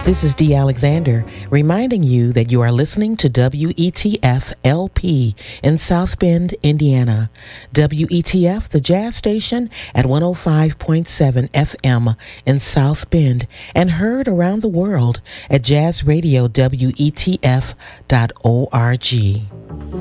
This is Dee Alexander reminding you that you are listening to WETF LP in South Bend, Indiana. WETF, the jazz station at 105.7 FM in South Bend and heard around the world at jazzradiowetf.org.